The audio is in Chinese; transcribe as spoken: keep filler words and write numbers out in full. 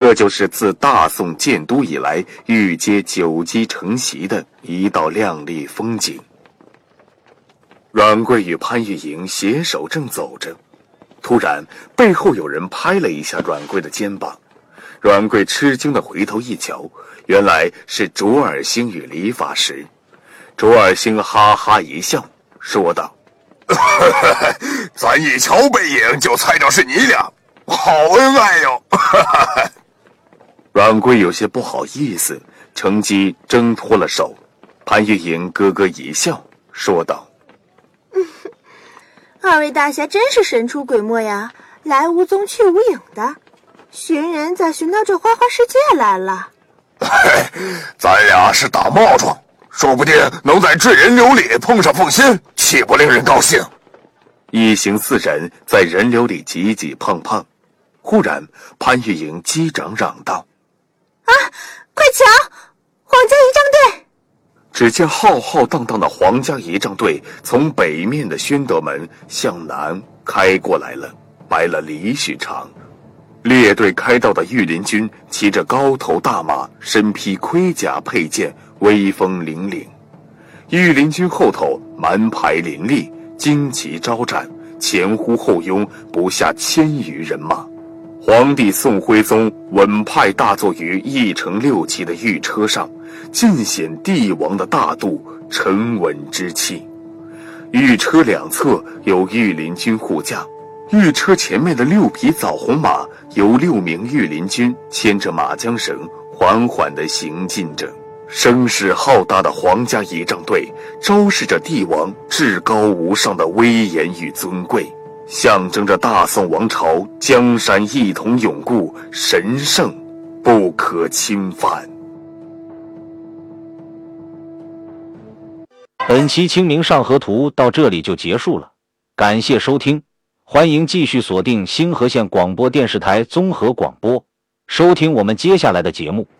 这就是自大宋建都以来御街九级承袭的一道亮丽风景。阮贵与潘玉莹携手正走着，突然背后有人拍了一下阮贵的肩膀。阮贵吃惊地回头一瞧，原来是卓尔星与李法师。卓尔星哈哈一笑，说道： 咱一瞧背影就猜着是你俩，好恩爱哟。 阮贵有些不好意思，乘机挣脱了手。潘玉莹咯咯一笑，说道： 二位大侠真是神出鬼没呀，来无踪去无影的，寻人咋寻到这花花世界来了？ 咱俩是打冒充，说不定能在至人流里碰上凤仙，岂不令人高兴？ 一行四人在人流里挤挤碰碰，忽然潘玉莹击掌嚷道： 啊，快瞧，皇家仪仗队！ 只见浩浩荡荡的皇家仪仗队从北面的宣德门向南开过来了，排了里许长。列队开道的御林军骑着高头大马，身披盔甲佩剑，威风凛凛。御林军后头蛮排林立，旌旗招展，前呼后拥，不下千余人马。皇帝宋徽宗稳派大坐于一乘六骑的御车上，尽显帝王的大度沉稳之气。御车两侧有御林军护驾，御车前面的六匹枣红马由六名御林军牵着马缰绳缓缓地行进着。声势浩大的皇家仪仗队昭示着帝王至高无上的威严与尊贵，象征着大宋王朝江山一统永固，神圣不可侵犯。 本期清明上河图到这里就结束了，感谢收听，欢迎继续锁定星河县广播电视台综合广播，收听我们接下来的节目。